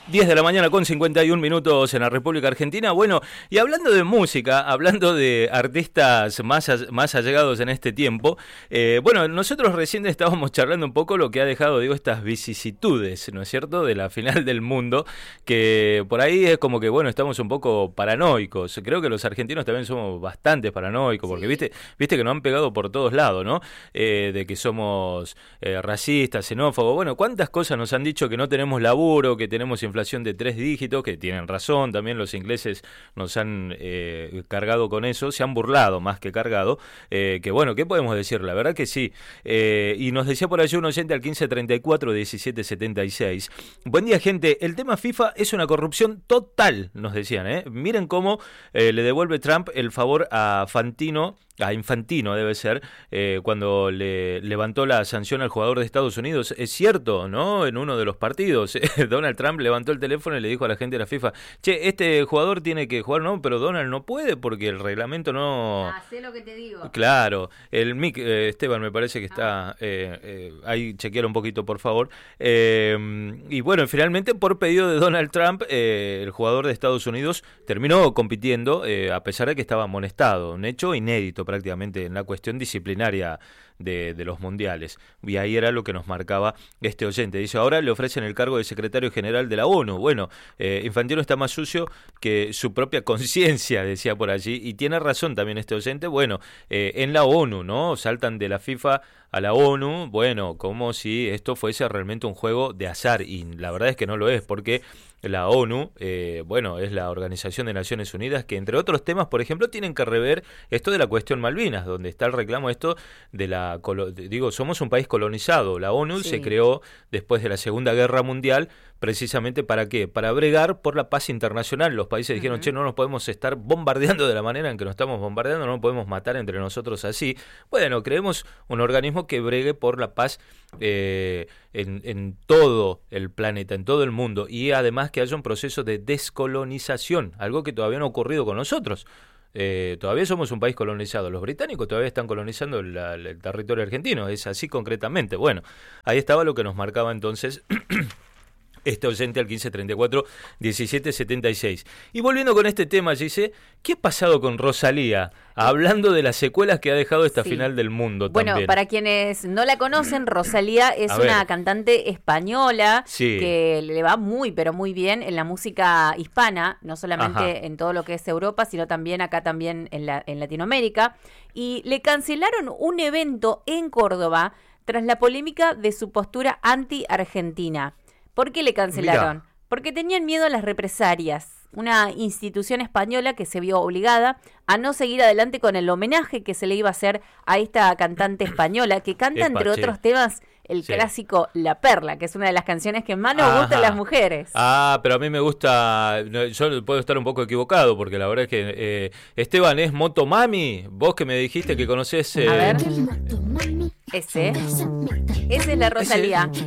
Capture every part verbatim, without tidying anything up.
diez de la mañana con cincuenta y un minutos en la República Argentina. Bueno, y hablando de música, hablando de artistas más, más allegados en este tiempo, eh, bueno, nosotros recién estábamos charlando un poco lo que ha dejado, digo, estas vicisitudes, ¿no es cierto?, de la final del mundo, que por ahí es como que, bueno, estamos un poco paranoicos. Creo que los argentinos también somos bastante paranoicos, porque sí. viste, viste que nos han pegado por todos lados, ¿no? Eh, de que somos eh, racistas, xenófobos, bueno, cuántas cosas nos han dicho, que no tenemos laburo, que tenemos inflación de tres dígitos, que tienen razón, también los ingleses nos han eh, cargado con eso, se han burlado más que cargado, eh, que bueno, ¿qué podemos decir? La verdad que sí. Eh, y nos decía por allí un oyente al quince treinta y cuatro diecisiete setenta y seis. Buen día, gente, el tema FIFA es una corrupción total, nos decían, ¿eh? Miren cómo eh, le devuelve Trump el favor a Fantino, a Infantino debe ser, eh, cuando le levantó la sanción al jugador de Estados Unidos. Es cierto, ¿no? En uno de los partidos, eh, Donald Trump levantó el teléfono y le dijo a la gente de la FIFA, che, este jugador tiene que jugar, no, pero Donald no puede porque el reglamento no... Ah, sé lo que te digo. Claro, el mic, eh, Esteban me parece que está, ah. eh, eh, ahí chequealo un poquito por favor. Eh, y bueno, finalmente por pedido de Donald Trump, eh, el jugador de Estados Unidos terminó compitiendo, eh, a pesar de que estaba amonestado, un hecho inédito prácticamente en la cuestión disciplinaria de, de los mundiales. Y ahí era lo que nos marcaba este oyente. Dice, ahora le ofrecen el cargo de secretario general de la ONU. Bueno, eh, Infantino está más sucio que su propia conciencia, decía por allí. Y tiene razón también este oyente. Bueno, eh, en la ONU, ¿no? Saltan de la FIFA a la ONU, bueno, como si esto fuese realmente un juego de azar. Y la verdad es que no lo es, porque la ONU, eh, bueno, es la Organización de Naciones Unidas, que entre otros temas, por ejemplo, tienen que rever esto de la cuestión Malvinas, donde está el reclamo esto de la, digo, somos un país colonizado. La ONU sí. se creó después de la Segunda Guerra Mundial, precisamente ¿para qué? Para bregar por la paz internacional. Los países dijeron, uh-huh. che, no nos podemos estar bombardeando de la manera en que nos estamos bombardeando, no nos podemos matar entre nosotros así. Bueno, creemos un organismo que bregue por la paz eh, en, en todo el planeta, en todo el mundo, y además que haya un proceso de descolonización, algo que todavía no ha ocurrido con nosotros. Eh, todavía somos un país colonizado. Los británicos todavía están colonizando la, el territorio argentino, es así concretamente. Bueno, ahí estaba lo que nos marcaba entonces este oyente al quince treinta y cuatro diecisiete setenta y seis. Y volviendo con este tema, dice, ¿qué ha pasado con Rosalía? Hablando de las secuelas que ha dejado esta sí. final del mundo bueno, también. Para quienes no la conocen, Rosalía es una cantante española sí. que le va muy, pero muy bien en la música hispana, no solamente Ajá. en todo lo que es Europa, sino también acá también en, la, en Latinoamérica. Y le cancelaron un evento en Córdoba tras la polémica de su postura anti-argentina. ¿Por qué le cancelaron? Mirá. Porque tenían miedo a las represalias. Una institución española que se vio obligada a no seguir adelante con el homenaje que se le iba a hacer a esta cantante española que canta, Epa, entre che. otros temas, el sí. clásico La Perla, que es una de las canciones que más nos Ajá. gustan las mujeres. Ah, pero a mí me gusta, yo puedo estar un poco equivocado, porque la verdad es que, eh, Esteban, ¿es Motomami? Vos que me dijiste que conocés... Eh... A ver. Ese. Ese es la Rosalía. ¿Ese?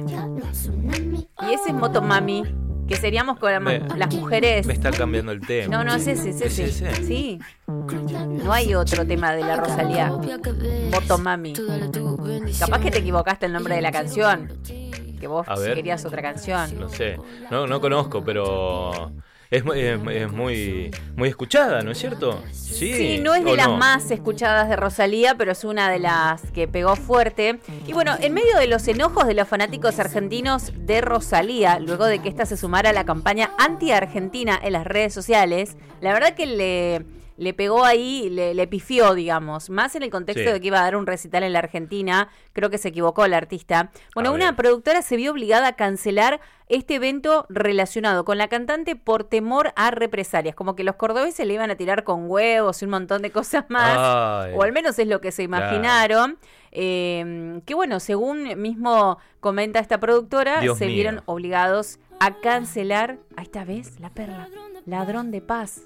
Y ese es Motomami, que seríamos con la, me, las mujeres... Me está cambiando el tema. No, no, es ese, es ese. ¿Es ese? Sí. No hay otro tema de la Rosalía. Motomami. Capaz que te equivocaste el nombre de la canción. Que vos querías otra canción. No sé. No, no conozco, pero... Es, es, es muy muy escuchada, ¿no es cierto? Sí, sí no es de las no? más escuchadas de Rosalía, pero es una de las que pegó fuerte. Y bueno, en medio de los enojos de los fanáticos argentinos de Rosalía, luego de que ésta se sumara a la campaña anti-argentina en las redes sociales, la verdad que le... le pegó ahí, le, le pifió, digamos, más en el contexto sí. de que iba a dar un recital en la Argentina, creo que se equivocó el artista. Bueno, a una ver. productora se vio obligada a cancelar este evento relacionado con la cantante por temor a represalias, como que los cordobeses le iban a tirar con huevos y un montón de cosas más, Ay, o al menos es lo que se imaginaron. Claro. Eh, que bueno, según mismo comenta esta productora, Dios se mío. vieron obligados a cancelar, a esta vez, La Perla, Ladrón de Paz.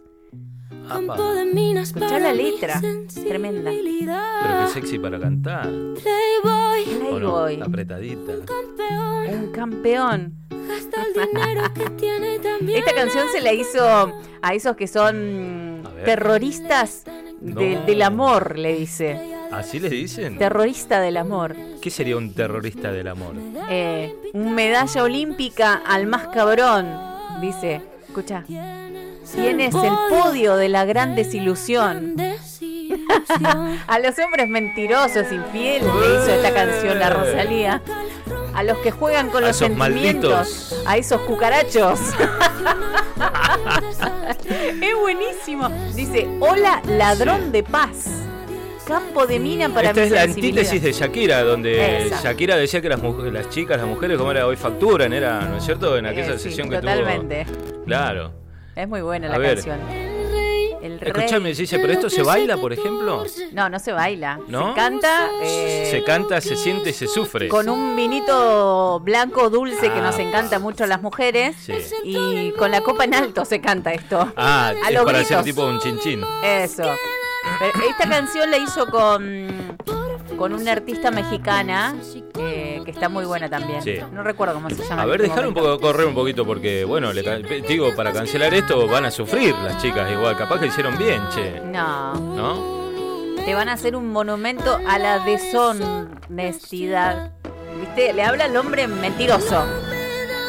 Escuchá la letra, tremenda. Pero qué sexy para cantar. Playboy, Playboy. No, apretadita. Un campeón. Un campeón. Esta canción se la hizo a esos que son terroristas de, no. del amor, le dice. ¿Así le dicen? Terrorista del amor. ¿Qué sería un terrorista del amor? Eh, un medalla olímpica al más cabrón. dice, escucha, tienes el podio de la gran desilusión. A los hombres mentirosos, infieles, le hizo esta canción a Rosalía. A los que juegan con a los sentimientos, malditos. A esos cucarachos. Es buenísimo. Dice, hola, ladrón sí. de paz. Campo de mina para Esta es la antítesis de Shakira, donde Esa. Shakira decía que las, mujeres, las chicas, las mujeres, como era hoy facturan, era, ¿no es cierto? En aquella eh, sí, sesión que totalmente. tuvo. Totalmente. Claro. Es muy buena a la ver. canción. El Escuchame, dice, ¿pero esto se baila, por ejemplo? No, no se baila. ¿No? Se canta. Eh, se canta, se siente y se sufre. Con un vinito blanco dulce ah, que nos encanta mucho a las mujeres. Sí. Y con la copa en alto se canta esto. Ah, a es los para gritos. hacer tipo un chinchín. Eso. Pero esta canción la hizo con, con una artista mexicana eh, que está muy buena también. Sí. No recuerdo cómo se llama. A ver, dejar un poco correr un poquito porque, bueno, le, digo, para cancelar esto van a sufrir las chicas igual. Capaz que hicieron bien, che. No. ¿No? Te van a hacer un monumento a la deshonestidad. ¿Viste? Le habla al hombre mentiroso.